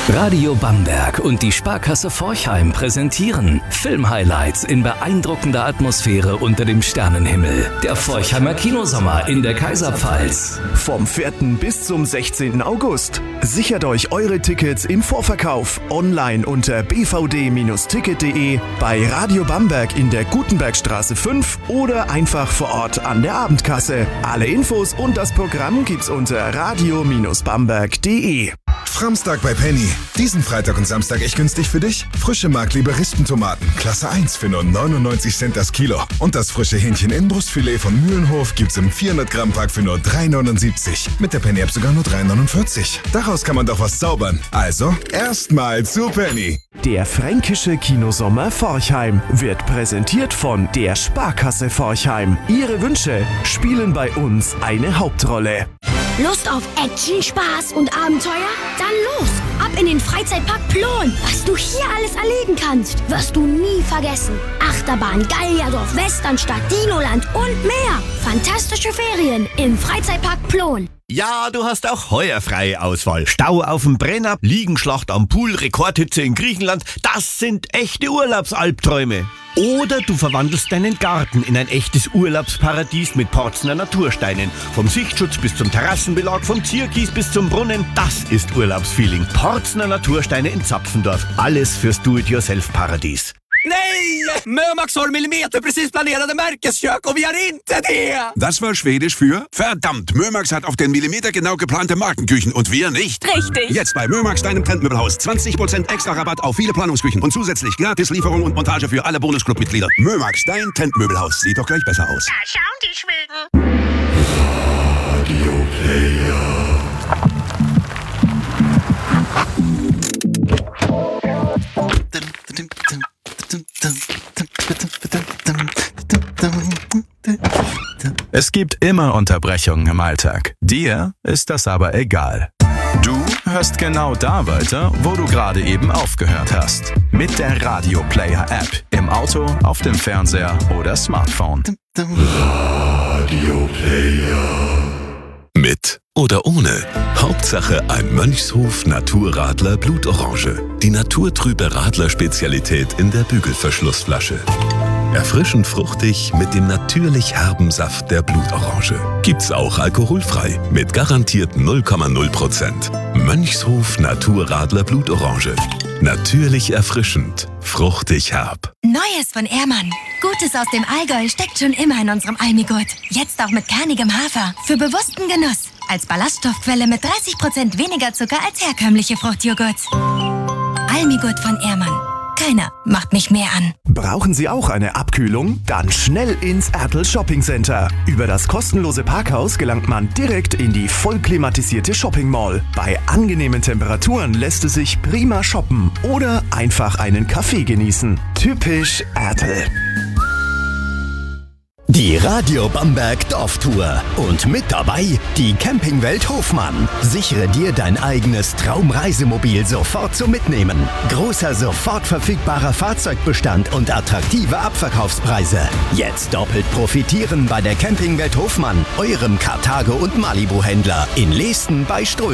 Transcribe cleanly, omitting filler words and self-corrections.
Radio Bamberg und die Sparkasse Forchheim präsentieren Filmhighlights in beeindruckender Atmosphäre unter dem Sternenhimmel. Der Forchheimer Kinosommer in der Kaiserpfalz. Vom 4. bis zum 16. August. Sichert euch eure Tickets im Vorverkauf online unter bvd-ticket.de, bei Radio Bamberg in der Gutenbergstraße 5 oder einfach vor Ort an der Abendkasse. Alle Infos und das Programm gibt's unter radio-bamberg.de. Framstag bei Penny. Diesen Freitag und Samstag echt günstig für dich? Frische Mark-Liberistentomaten, Klasse 1 für nur 99 Cent das Kilo. Und das frische Hähnchen-Innenbrustfilet von Mühlenhof gibt's im 400-Gramm-Pack für nur 3,79. Mit der Penny-App sogar nur 3,49. Daraus kann man doch was zaubern. Also, erstmal zu Penny. Der fränkische Kinosommer Forchheim wird präsentiert von der Sparkasse Forchheim. Ihre Wünsche spielen bei uns eine Hauptrolle. Lust auf Action, Spaß und Abenteuer? Dann los! Ab in den Freizeitpark Plon! Was du hier alles erleben kannst, wirst du nie vergessen. Achterbahn, Gallierdorf, Westernstadt, Dinoland und mehr. Fantastische Ferien im Freizeitpark Plon. Ja, du hast auch heuer freie Auswahl. Stau auf dem Brenner, Liegenschlacht am Pool, Rekordhitze in Griechenland. Das sind echte Urlaubsalbträume. Oder du verwandelst deinen Garten in ein echtes Urlaubsparadies mit Porzner Natursteinen. Vom Sichtschutz bis zum Terrassenbelag, vom Zierkies bis zum Brunnen. Das ist Urlaubsfeeling. Porzner Natursteine in Zapfendorf. Alles fürs Do-it-yourself-Paradies. Nej! Mömax har millimeterprecis planerade märkeskök och vi har inte det! Das war Schwedisch für verdammt, Mömax hat auf den Millimeter genau geplante Markenküchen und wir nicht. Richtig. Jetzt bei Mömax, deinem Trendmöbelhaus. 20% extra Rabatt auf viele Planungsküchen und zusätzlich Gratislieferung und Montage für alle Bonusclub-Mitglieder. Mömax, dein Trendmöbelhaus. Sieht doch gleich besser aus. Da schauen die Schweden. Radio Player. Es gibt immer Unterbrechungen im Alltag. Dir ist das aber egal. Du hörst genau da weiter, wo du gerade eben aufgehört hast. Mit der Radio Player App. Im Auto, auf dem Fernseher oder Smartphone. Radio Player. Mit oder ohne. Hauptsache ein Mönchshof Naturradler Blutorange. Die naturtrübe Radler-Spezialität in der Bügelverschlussflasche. Erfrischend fruchtig mit dem natürlich herben Saft der Blutorange. Gibt's auch alkoholfrei mit garantiert 0,0%. Mönchshof Naturradler Blutorange. Natürlich erfrischend, fruchtig herb. Neues von Ehrmann. Gutes aus dem Allgäu steckt schon immer in unserem Almigurt. Jetzt auch mit kernigem Hafer. Für bewussten Genuss. Als Ballaststoffquelle mit 30% weniger Zucker als herkömmliche Fruchtjoghurts. Almigurt von Ehrmann. Keiner macht mich mehr an. Brauchen Sie auch eine Abkühlung? Dann schnell ins Ertl Shopping Center. Über das kostenlose Parkhaus gelangt man direkt in die voll klimatisierte Shopping Mall. Bei angenehmen Temperaturen lässt es sich prima shoppen oder einfach einen Kaffee genießen. Typisch Ertl. Die Radio Bamberg Dorftour und mit dabei die Campingwelt Hofmann. Sichere dir dein eigenes Traumreisemobil sofort zum Mitnehmen. Großer sofort verfügbarer Fahrzeugbestand und attraktive Abverkaufspreise. Jetzt doppelt profitieren bei der Campingwelt Hofmann, eurem Karthago- und Malibu-Händler in Leesten bei Ström.